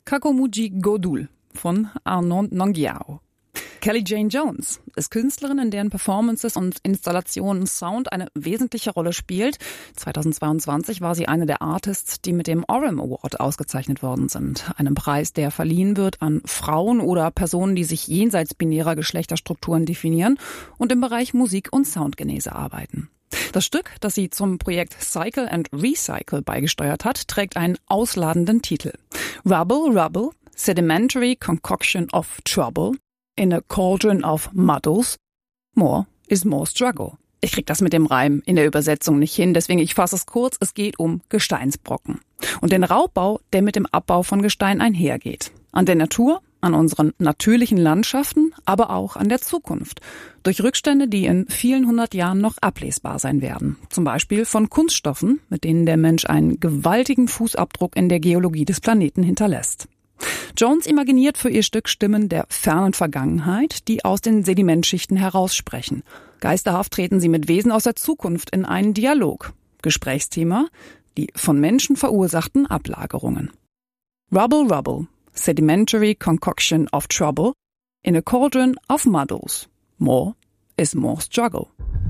Kakomuji Godul von Arnaud Nongiao. Kelly Jane Jones ist Künstlerin, in deren Performances und Installationen Sound eine wesentliche Rolle spielt. 2022 war sie eine der Artists, die mit dem Orem Award ausgezeichnet worden sind. Einem Preis, der verliehen wird an Frauen oder Personen, die sich jenseits binärer Geschlechterstrukturen definieren und im Bereich Musik und Soundgenese arbeiten. Das Stück, das sie zum Projekt Cycle and Recycle beigesteuert hat, trägt einen ausladenden Titel. Rubble, Rubble, Sedimentary Concoction of Trouble, in a Cauldron of Muddles, more is more struggle. Ich krieg das mit dem Reim in der Übersetzung nicht hin, deswegen ich fasse es kurz, es geht um Gesteinsbrocken. Und den Raubbau, der mit dem Abbau von Gestein einhergeht. An der Natur, an unseren natürlichen Landschaften, aber auch an der Zukunft. Durch Rückstände, die in vielen hundert Jahren noch ablesbar sein werden. Zum Beispiel von Kunststoffen, mit denen der Mensch einen gewaltigen Fußabdruck in der Geologie des Planeten hinterlässt. Jones imaginiert für ihr Stück Stimmen der fernen Vergangenheit, die aus den Sedimentschichten heraussprechen. Geisterhaft treten sie mit Wesen aus der Zukunft in einen Dialog. Gesprächsthema: die von Menschen verursachten Ablagerungen. Rubble, Rubble, Sedimentary Concoction of Trouble, in a Cauldron of Muddles. More is more struggle.